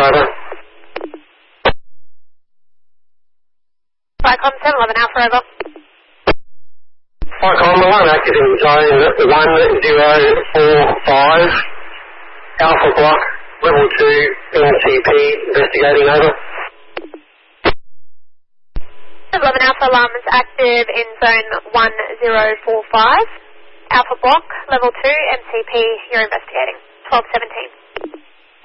over. Vicom 711 Alpha over. Vicom, the one active in zone 1045, Alpha Block, level 2, MCP, investigating over. 711 Alpha alarm is active in zone 1045, Alpha Block, level 2, MCP, you're investigating. 1217.